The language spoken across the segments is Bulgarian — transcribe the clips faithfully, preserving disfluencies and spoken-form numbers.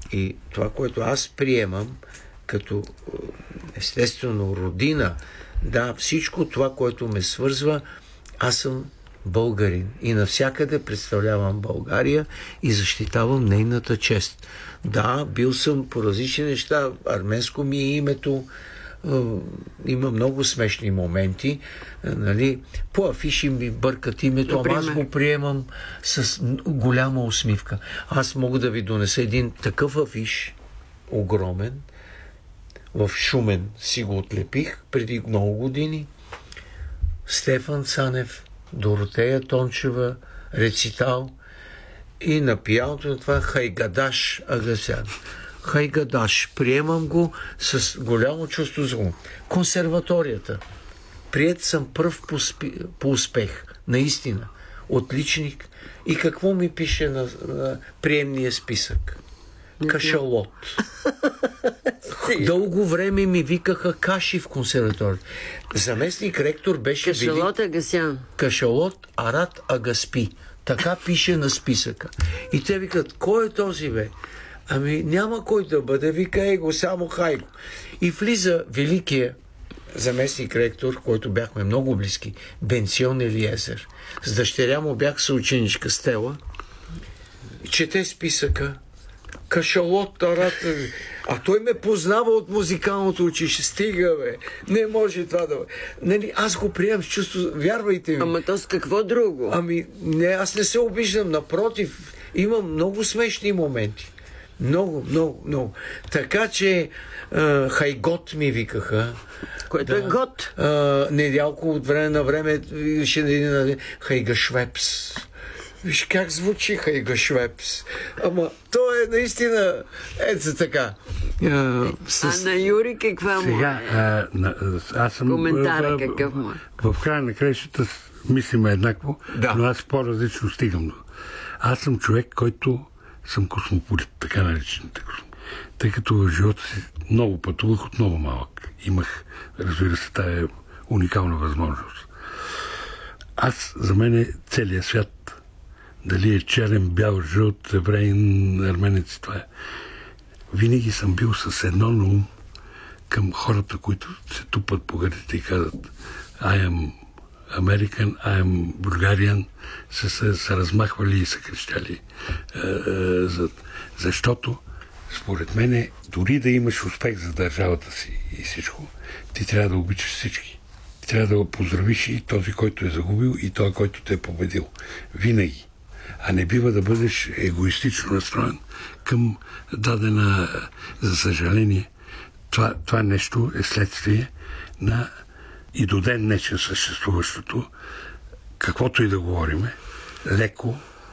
И това, което аз приемам като естествено родина, да, всичко това, което ме свързва, аз съм българин и навсякъде представлявам България и защитавам нейната чест. Да, бил съм по различни неща, арменско ми е името, има много смешни моменти, нали? По афиши ми бъркат името, ама аз го приемам с голяма усмивка. Аз мога да ви донеса един такъв афиш, огромен, в Шумен си го отлепих преди много години. Стефан Цанев, Доротея Тончева, рецитал и на пианото на това Хайгадаш Агасян. Хайгадаш, приемам го с голямо чувство за го. Консерваторията. Приет съм пръв по, спи... по успех. Наистина. Отличник. И какво ми пише на, на приемния списък? Кашалот. Дълго време ми викаха Каши в консерваторията. Заместник ректор беше... Кашалот Агасян. Кашалот Арат Агаспи. Така пише на списъка. И те викат, кой е този, бе? Ами няма кой да бъде, вика его, само хайго. И влиза великия заместник ректор, който бяхме много близки, Бенцион Елиезер. С дъщеря му бях съученичка Стела. Чете списъка. Кашалот, Арат. А той ме познава от музикалното училище. Стига, бе. Не може това да... Нали, аз го приемам с чувство, вярвайте ми. Ама то с какво друго? Ами, не, аз не се обиждам, напротив, имам много смешни моменти. Много, много, много. Така че а, Хайгот ми викаха. Което да. е гот? А, недялко от време на време ще да един Хайга Швепс. Виж как звучи Хайга Швепс. Ама то е наистина ето така. А, с... а на Юри каква му Сега, а, на, аз съм... Коментара какъв му е? В края на краищата мислиме еднакво, да. Но аз по-различно стигам. Аз съм човек, който съм космополит, така наречените космополит. Тъй като в живота си много пътувах от много малък. Имах, разбира се, тая уникална възможност. Аз, за мен е целият свят, дали е черен, бял, жълт, евреин, арменец, това е. Винаги съм бил с едно на ум към хората, които се тупат по гърдите и казват I am American, I am Bulgarian, са се са размахвали и са крещяли. Е, е, за, защото, според мен, дори да имаш успех за държавата си и всичко, ти трябва да обичаш всички. Ти трябва да го поздравиш и този, който е загубил, и този, който те е победил. Винаги. А не бива да бъдеш егоистично настроен към дадена, за съжаление, това, това нещо е следствие на и до ден днешен съществуващото, каквото и да говориме, леко,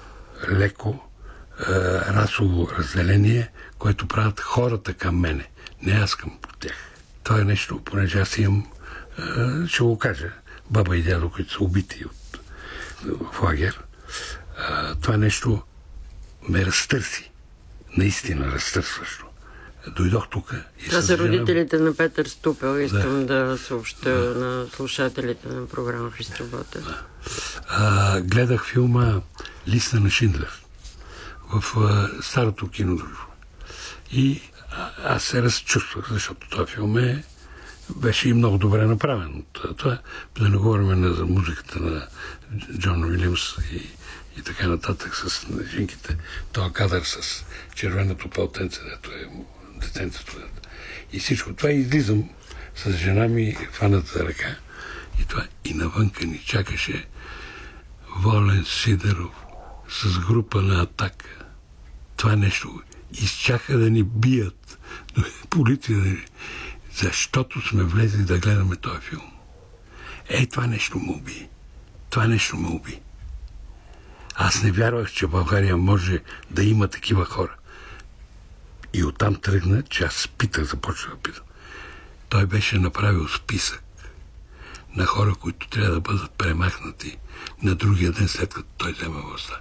леко е, расово разделение, което правят хората към мене, не аз към тях. Това е нещо, понеже аз имам, е, ще го кажа, баба и дядо, които са убити от, в лагер. Е, това нещо ме разтърси. Наистина разтърсващо. Дойдох тук и това са родителите на Петър Ступел. Искам да, да съобща да. на слушателите на програма в Изтребата. Да. А, гледах филма Листа на Шиндлер в а, старото кинодружба. И а, аз се разчувствах, защото този филм е, беше и много добре направен. Това, да не говорим за музиката на Джон Уилямс и, и така нататък с жинките. Това кадър с червеното палтенце, дето е детенцето. И всичко това излизам с жена ми, хваната за ръка. И това и навънка ни чакаше Волен Сидеров с група на Атака. Това нещо изчака да ни бият. Полиция да ни... Защото сме влезли да гледаме този филм. Е, това нещо му уби. Това нещо му уби. Аз не вярвах, че България може да има такива хора. И оттам тръгна, че аз питах, започна да питам. Той беше направил списък на хора, които трябва да бъдат премахнати на другия ден, след като той взема властта.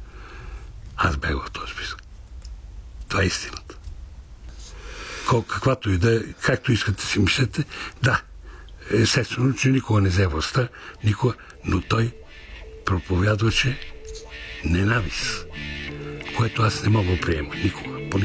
Аз бях в този списък. Това е истината. Кол, каквато и да е, както искате си мислете, да, естествено, че никога не взе властта, никога, но той проповядваше ненавист, което аз не мога да приема никога.